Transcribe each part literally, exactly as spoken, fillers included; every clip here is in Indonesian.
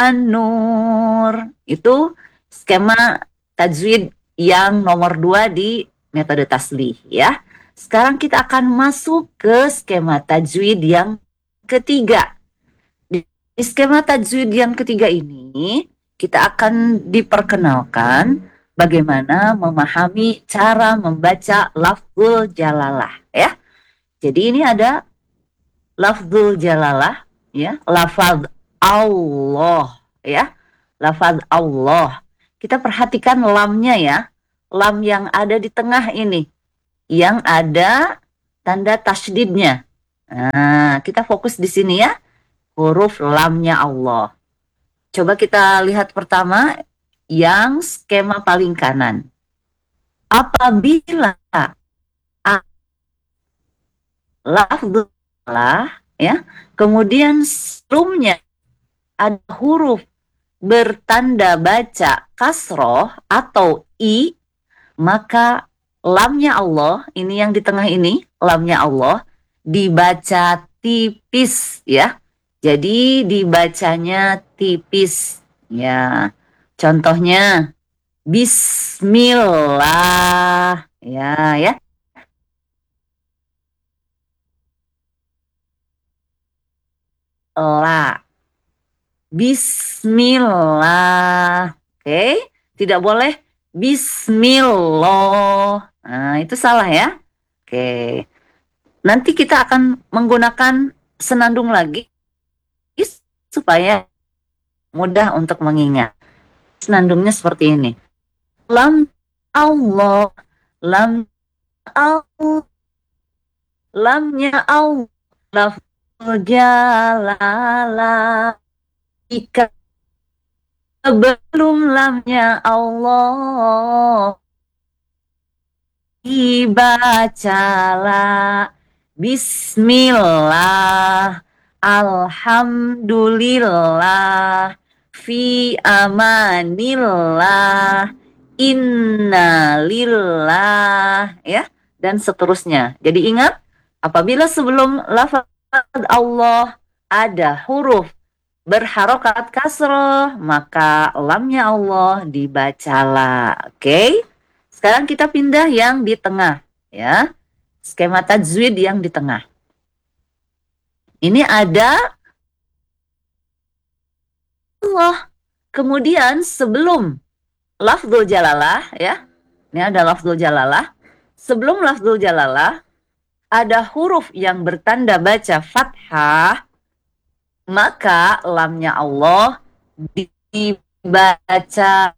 An-Nur. Itu skema tajwid yang nomor dua di metode taslih ya. Sekarang kita akan masuk ke skema tajwid yang ketiga. Di skema tajwid yang ketiga ini, kita akan diperkenalkan bagaimana memahami cara membaca lafzul jalalah ya. Jadi ini ada lafzul jalalah ya, lafaz Allah ya, lafaz Allah. Kita perhatikan lamnya ya, lam yang ada di tengah ini, yang ada tanda tasydidnya. Nah, kita fokus di sini ya, huruf lamnya Allah. Coba kita lihat pertama yang skema paling kanan. Apabila lafzul jalalah ya, kemudian sebelumnya ada huruf bertanda baca kasroh atau i, maka lamnya Allah, ini yang di tengah ini, lamnya Allah dibaca tipis ya. Jadi dibacanya tipis ya. Contohnya Bismillah ya ya. La. Bismillah. Oke, tidak boleh Bismillah. Nah, itu salah ya. Oke. Nanti kita akan menggunakan senandung lagi supaya mudah untuk mengingat. Senandungnya seperti ini. Lam Allah, lam Allah, lamnya Allah, lafzul jalalah. Jika sebelum lamnya Allah dibacalah Bismillah, Alhamdulillah, fi amanillah, innalillah ya, dan seterusnya. Jadi ingat, apabila sebelum lafaz Allah ada huruf berharokat kasroh, maka lamnya Allah dibacalah. Oke, sekarang kita pindah yang di tengah ya, skema tajwid yang di tengah. Ini ada Allah, kemudian sebelum lafzul jalalah ya, ini ada lafzul jalalah, sebelum lafzul jalalah ada huruf yang bertanda baca fathah, maka lamnya Allah dibaca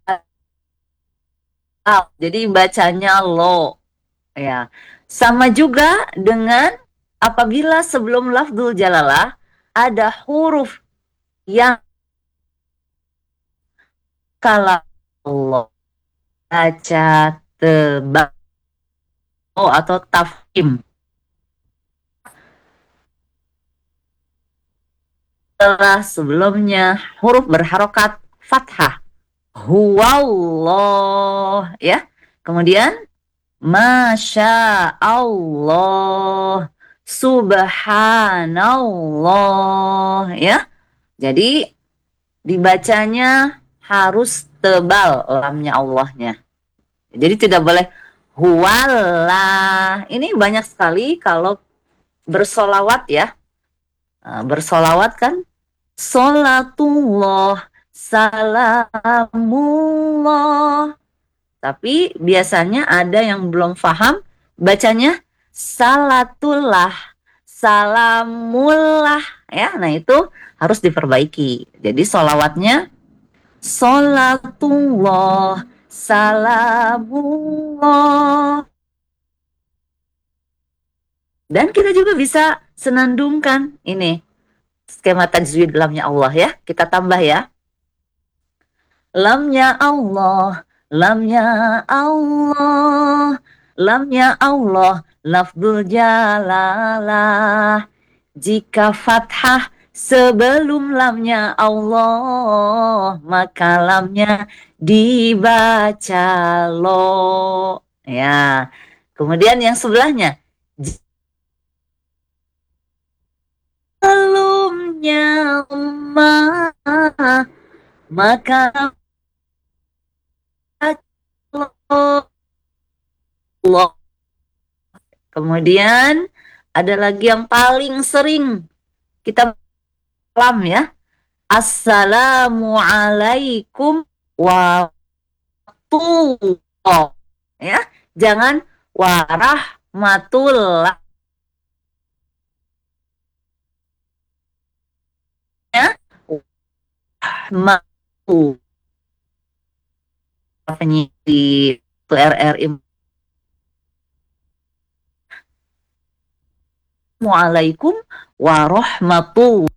al, jadi bacanya lo ya. Sama juga dengan apabila sebelum lafzul jalalah ada huruf yang kalau Allah baca tebal atau tafkhim, setelah sebelumnya huruf berharokat fathah, huwallah ya. Kemudian Masya Allah, subhanallah ya. Jadi dibacanya harus tebal lamnya Allahnya. Jadi tidak boleh huwalah. Ini banyak sekali kalau bersolawat ya. Bersolawat kan, Salatullah, salamullah. Tapi biasanya ada yang belum paham, bacanya salatullah, salamullah ya. Nah itu harus diperbaiki. Jadi solawatnya salatullah, salamullah. Dan kita juga bisa senandungkan ini skema tajwid lamnya Allah ya. Kita tambah ya. Lamnya Allah, lamnya Allah, lamnya Allah, lafzul jalalah. Jika fathah sebelum lamnya Allah, maka lamnya dibaca lo. Ya. Kemudian yang sebelahnya, sebelumnya ma, Maka Allah. Kemudian ada lagi yang paling sering kita lam ya. Assalamualaikum warahmatullahi, ya. Jangan warahmatullah, ya. Mau di R R I. Assalamualaikum warahmatullahi